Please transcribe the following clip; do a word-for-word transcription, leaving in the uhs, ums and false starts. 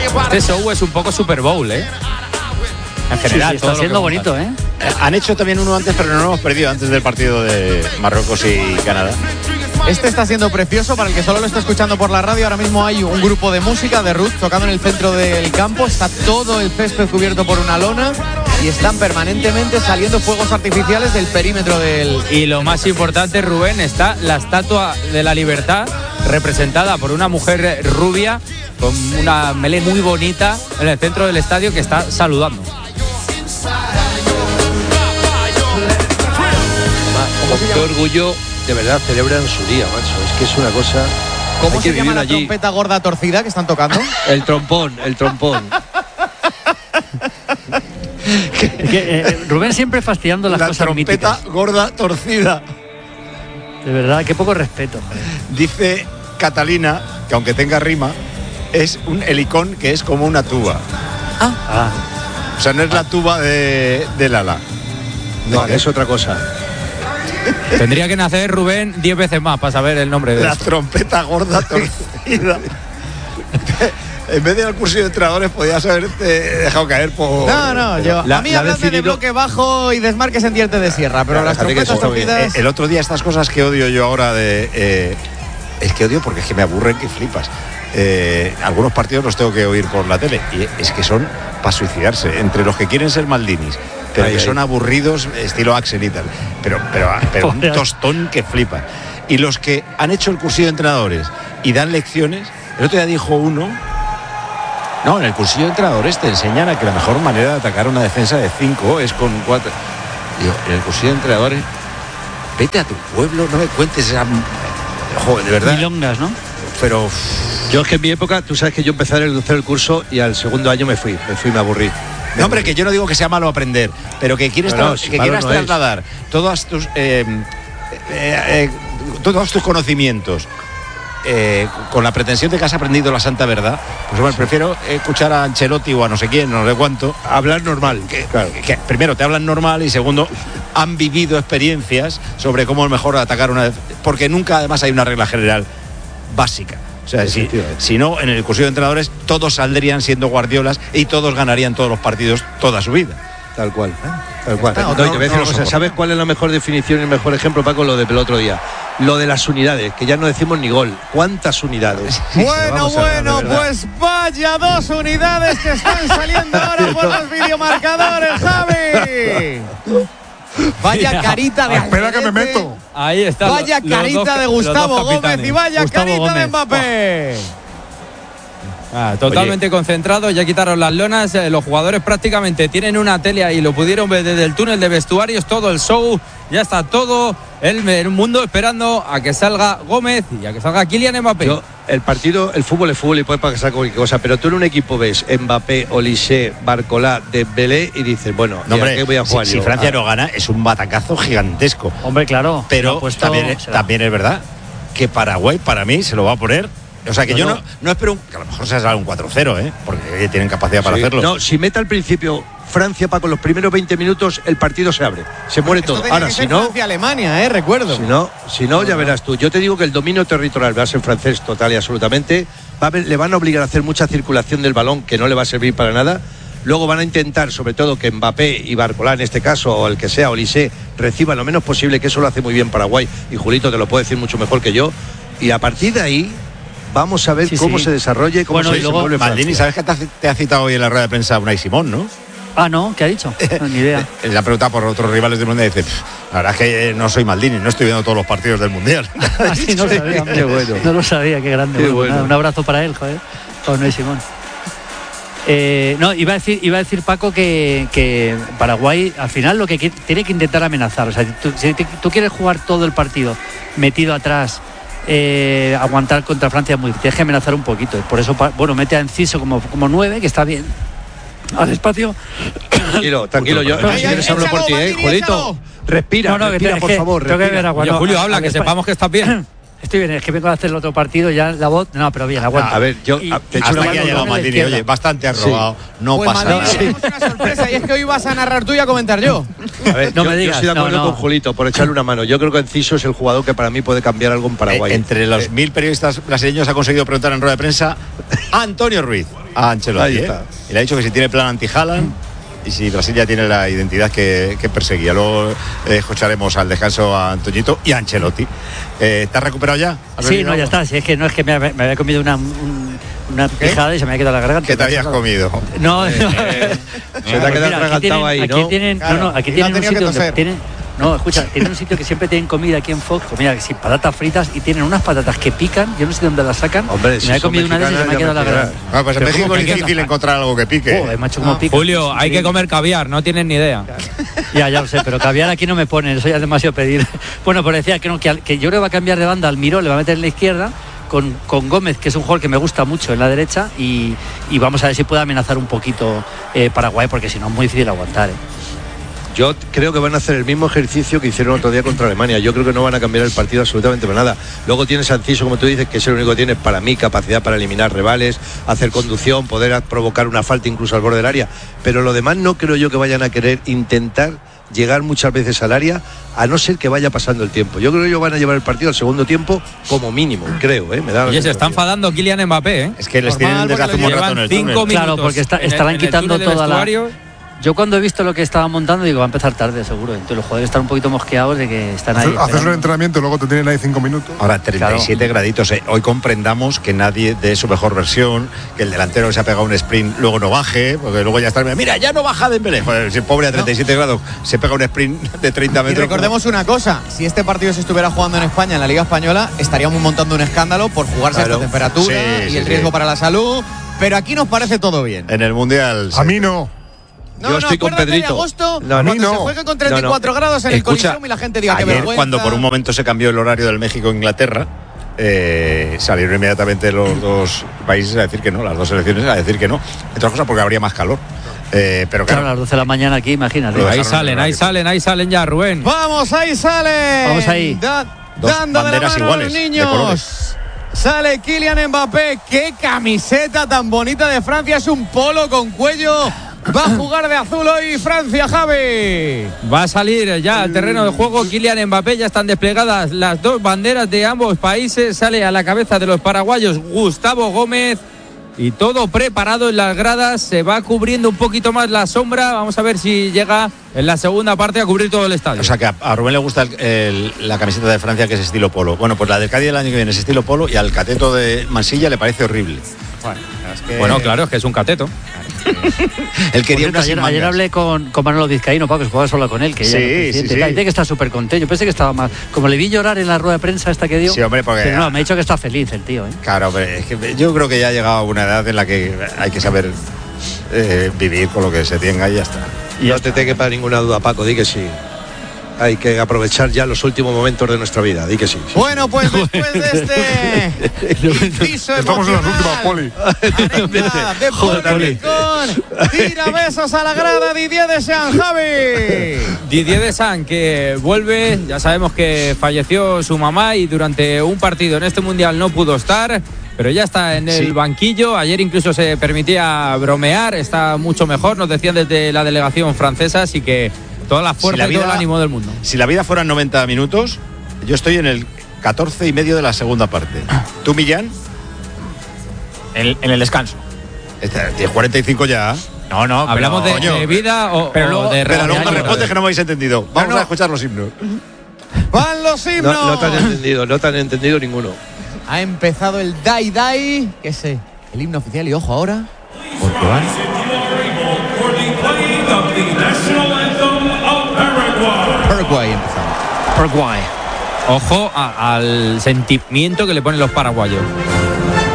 Este show es un poco Super Bowl, ¿eh? En general, sí, sí, está siendo bonito, ¿eh? Han hecho también uno antes, pero no lo hemos perdido antes del partido de Marruecos y Canadá. Este está siendo precioso para el que solo lo está escuchando por la radio. Ahora mismo hay un grupo de música de Ruth tocando en el centro del campo. Está todo el césped cubierto por una lona y están permanentemente saliendo fuegos artificiales del perímetro del... Y lo más importante, Rubén, está la Estatua de la Libertad, representada por una mujer rubia con una melé muy bonita en el centro del estadio, que está saludando. Qué orgullo, de verdad, celebran su día, macho. Es que es una cosa... ¿Cómo Hay se que llama vivir la allí. trompeta gorda torcida que están tocando? El trompón, el trompón. Que, eh, Rubén siempre fastidiando las La cosas trompeta míticas. gorda torcida. De verdad, qué poco respeto. Joder. Dice Catalina que aunque tenga rima, es un helicón que es como una tuba. Ah, O sea, no es la tuba de, del ala. No, es otra cosa. Tendría que nacer Rubén diez veces más para saber el nombre de La esto. trompeta gorda torcida. En vez de al curso de entrenadores podías haberte dejado caer por... No, no, yo, La- a mí la hablan de decidido- bloque bajo y desmarques en diente de sierra, pero Claro, las fíjate que trompetas eso está bien. torcidas... Eh, El otro día estas cosas que odio yo ahora de... Eh, es que odio porque es que me aburren que flipas. Eh, algunos partidos los tengo que oír por la tele y es que son para suicidarse. Entre los que quieren ser Maldinis, pero Ahí, que ahí. son aburridos, estilo Axel y tal. Pero, pero, pero un Pobre. tostón que flipa. Y los que han hecho el cursillo de entrenadores y dan lecciones, el otro día dijo uno... No, en el cursillo de entrenadores te enseñan a que la mejor manera de atacar una defensa de cinco es con cuatro. Digo, en el cursillo de entrenadores, vete a tu pueblo, no me cuentes esa... Joder, de verdad. milongas, ¿no? Pero Yo es que en mi época, tú sabes que yo empecé a hacer el curso y al segundo año me fui, me fui, me aburrí. no, hombre, que yo no digo que sea malo aprender, pero que quieres No, no, tra- si que malo quieras no es. trasladar todos tus eh, eh, eh, todos tus conocimientos eh, con la pretensión de que has aprendido la santa verdad, pues bueno, prefiero escuchar a Ancelotti o a no sé quién, no sé cuánto. Hablar normal, Que, claro. que primero te hablan normal y segundo han vivido experiencias sobre cómo es mejor atacar una def- porque nunca además hay una regla general básica. O sea, si, Efectivamente. si no, en el cursillo de entrenadores todos saldrían siendo guardiolas y todos ganarían todos los partidos toda su vida. Tal cual, tal cual. está, No, otro- y te voy a decir no una lo cosa, soporto. ¿sabes cuál es la mejor definición y el mejor ejemplo, Paco? Lo del otro día. Lo de las unidades, que ya no decimos ni gol. ¿Cuántas unidades? Bueno, Vamos a ver, bueno, de verdad. pues vaya dos unidades que están saliendo ahora por los videomarcadores, Javi. Vaya carita de Espera que me Alderete, meto. Ahí está. Vaya lo- los carita dos- de los Gustavo dos Gómez capitanes. y vaya Gustavo carita de Gómez. Mbappé. Ah, totalmente concentrado, ya quitaron las lonas, eh, los jugadores prácticamente tienen una tele ahí, lo pudieron ver desde el túnel de vestuarios, todo el show, ya está todo el, el mundo esperando a que salga Gómez y a que salga Kylian Mbappé. Yo, el partido, el fútbol es fútbol y puede pasar cualquier cosa, pero tú en un equipo ves Mbappé, Olise, Barcolá, Dembélé y dices, bueno, No, ¿y a hombre, qué voy a si, jugar si yo? Francia Ah, no gana es un batacazo gigantesco. Hombre, claro. Pero lo ha puesto- también, se va. también es verdad que Paraguay para mí se lo va a poner. O sea que No, yo no. no, no espero un, que a lo mejor se salga un cuatro cero, ¿eh? Porque oye, tienen capacidad para sí. hacerlo. No, si mete al principio Francia, Paco, los primeros veinte minutos, el partido se abre, se muere Esto todo. tenía Ahora, que si ser no, Francia-Alemania, eh, recuerdo. Si no, si no, ya verás tú. Yo te digo que el dominio territorial va a ser francés total y absolutamente. Va a haber- le van a obligar a hacer mucha circulación del balón que no le va a servir para nada. Luego van a intentar, sobre todo, que Mbappé y Barcolá, en este caso, o el que sea, Olise, reciban lo menos posible, que eso lo hace muy bien Paraguay. Y Julito te lo puede decir mucho mejor que yo. Y a partir de ahí, vamos a ver Sí, cómo sí. se desarrolla y cómo Bueno, se y luego- desenvuelve Maldini, Francia. ¿sabes que te ha, te ha citado hoy en la rueda de prensa Unai Simón, no? Ah, no, ¿qué ha dicho? No, ni idea. Eh, Le ha preguntado por otros rivales del Mundial y dice, "Pff, la verdad es que eh, no soy Maldini, no estoy viendo todos los partidos del Mundial". Así no lo sabía, hombre. Qué bueno. No lo sabía, qué grande. Qué Bueno, bueno. nada, un abrazo para él, joder. Con Noé Simón. Eh, no, iba a decir, iba a decir Paco que, que Paraguay al final lo que quiere- tiene que intentar amenazar. O sea, tú, si te- tú quieres jugar todo el partido metido atrás, eh, aguantar contra Francia, muy, tienes que amenazar un poquito. Por eso, pa- bueno, mete a Enciso como, como nueve, que está bien. Al espacio. Tranquilo, tranquilo. Yo, Ay, si ay, quieres hablo por échalo, ti, ¿eh? Maldini, Julito, échalo. respira, No, no, que respira, te- por que favor. tengo que respira. ver agua. Oye, no, Julio, a- habla, al que espa- sepamos que estás bien. Estoy bien, es que vengo a hacer el otro partido, ya la voz. No, pero bien, aguanta. A ver, yo Y- a- te echo Hasta una aquí ha mano. llegado Maldini. Oye, bastante has robado. No Pues pasa Maldini, nada. tenemos una sorpresa y es que hoy vas a narrar tú y a comentar yo. A ver, No yo, me yo digas, estoy de acuerdo no, no. con Julito por echarle una mano. Yo creo que Enciso es el jugador que para mí puede cambiar algo en Paraguay. Eh, entre los mil periodistas brasileños ha conseguido preguntar en rueda de prensa a Antonio Ruiz, a Ancelotti. Ahí ¿eh? está. Y le ha dicho que si tiene plan anti-Haaland y si Brasil ya tiene la identidad que, que perseguía. Luego eh, escucharemos al descanso a Antoñito y a Ancelotti. Eh, ¿Te has recuperado ya? ¿Has Sí, bebido no, ya agua? está. Si es que no es que me, me había comido una, un- una pijada y se me había quedado la garganta. ¿Qué te habías comido? No, no. Se te ha Pues quedado mira, aquí atragantado tienen- ahí, aquí ¿no? tienen, Claro, no, no, aquí y no tienen ha un tenido que sitio donde toser. tienen, no, escucha, tienen un sitio que siempre tienen comida aquí en Fox, comida que sí, patatas fritas y tienen unas patatas que pican, yo no sé de dónde las sacan. Hombre, y si me he son comido una de esas y se me ha mexicanas, quedado la ya me garganta. Ah, pues en Pero México ¿cómo es que difícil pican? encontrar algo que pique. Joder, macho, cómo Ah. pica. Julio, hay Sí. que comer caviar, no tienen ni idea. Ya, ya lo sé, pero caviar aquí no me ponen, eso ya es demasiado pedir. Bueno, pues decía que, no, que, al- que yo creo que va a cambiar de banda al Miró, le va a meter en la izquierda, con, con Gómez, que es un jugador que me gusta mucho en la derecha, y, y vamos a ver si puede amenazar un poquito eh, Paraguay, porque si no es muy difícil aguantar. ¿eh? Yo creo que van a hacer el mismo ejercicio que hicieron otro día contra Alemania. Yo creo que no van a cambiar el partido absolutamente para nada. Luego tienes a Enciso, como tú dices, que es el único que tiene para mí capacidad para eliminar rivales, hacer conducción, poder provocar una falta incluso al borde del área. Pero lo demás no creo yo que vayan a querer intentar llegar muchas veces al área, a no ser que vaya pasando el tiempo. Yo creo que ellos van a llevar el partido al segundo tiempo como mínimo, creo, ¿eh? Me da la Oye, se está sensación. enfadando Kylian Mbappé, ¿eh? Es que les Normal, tienen desde hace porque un lo buen rato en Llevan el cinco túnel. minutos. Claro, porque está- en el- estarán en el quitando túnel de toda la- vestuario. Yo cuando he visto lo que estaban montando digo, va a empezar tarde seguro. Entonces los jugadores están un poquito mosqueados de que están ahí. Haces, haces el esperando. entrenamiento y luego te tienen ahí cinco minutos. Ahora, treinta y siete graditos. eh. Hoy comprendamos que nadie dé su mejor versión, que el delantero que se ha pegado un sprint luego no baje, porque luego ya está. Mira, ya no baja Dembélé. Joder, si el pobre a treinta y siete grados se pega un sprint de treinta Y metros. recordemos una cosa, si este partido se estuviera jugando en España, en la Liga Española, estaríamos montando un escándalo por jugarse Claro. a esta temperatura Sí, y sí, el sí. riesgo para la salud, pero aquí nos parece todo bien. En el Mundial. A sí. mí no. No, Yo no, estoy con acuérdate de Pedrito. agosto, No, a mí cuando no. se juegue con treinta y cuatro No, no. grados en el Escucha, Coliseum y la gente diga que ayer, vergüenza. cuando por un momento se cambió el horario del México-Inglaterra, eh, salieron inmediatamente los dos países a decir que no, las dos selecciones a decir que no. Entre otras cosas porque habría más calor. Eh, pero Claro, claro, a las doce de la mañana aquí, imagínate. Lo Ahí dejaron salen, en ahí horario. salen, ahí salen ya, Rubén. Vamos, ahí sale. Vamos ahí. Da- Dos dando de la banderas mano iguales, los de niños. colores. Sale Kylian Mbappé. Qué camiseta tan bonita de Francia. Es un polo con cuello. Va a jugar de azul hoy Francia, Javi. Va a salir ya al terreno de juego Kylian Mbappé, ya están desplegadas las dos banderas de ambos países, sale a la cabeza de los paraguayos Gustavo Gómez y todo preparado en las gradas, se va cubriendo un poquito más la sombra, vamos a ver si llega en la segunda parte a cubrir todo el estadio. O sea que a, a Rubén le gusta el- el- la camiseta de Francia que es estilo polo. Bueno, pues la del Cádiz del año que viene es estilo polo y al cateto de Mansilla le parece horrible. Bueno, claro, es que es un cateto. Él quería Por una cierto, sin ayer, ayer mangas. hablé con, con Manolo Vizcaíno, Paco, que jugaba solo con él, que Sí, ya era sí, presidente. sí. Tal, dice que está súper contento. Yo pensé que estaba más. Como le vi llorar en la rueda de prensa esta que dio. Sí, hombre, porque- pero no, me ha dicho que está feliz el tío, ¿eh? Claro, pero es que yo creo que ya ha llegado a una edad en la que hay que saber eh, vivir con lo que se tenga y ya está. Y no te tenga para ninguna duda, Paco, di que sí. Hay que aprovechar ya los últimos momentos de nuestra vida, di que sí. sí, Bueno, pues después de este inciso Estamos en las emocional, últimas, Poli. arenga de Joder, Poli con tira besos a la grada Didier Deschamps, Javi. Didier Deschamps, que vuelve, ya sabemos que falleció su mamá y durante un partido en este Mundial no pudo estar, pero ya está en el Sí. banquillo. Ayer incluso se permitía bromear, está mucho mejor, nos decían desde la delegación francesa, así que toda la fuerza Si la y todo el vida- ánimo del mundo. Si la vida fueran noventa minutos, yo estoy en el catorce y medio de la segunda parte. ¿Tú, Millán? En, en el descanso. Este, Tienes cuarenta y cinco ya. No, no, pero- ¿Hablamos de, coño. de vida o, Pero o luego- de Pero luego realidad? me respondes que no me habéis entendido. Vamos no. a escuchar los himnos. Van los himnos. No, no te han entendido, no te han entendido ninguno. Ha empezado el Dai Dai, que es eh, el himno oficial. Y ojo ahora, porque van. Paraguay empezando. Paraguay. Ojo a- al sentimiento que le ponen los paraguayos.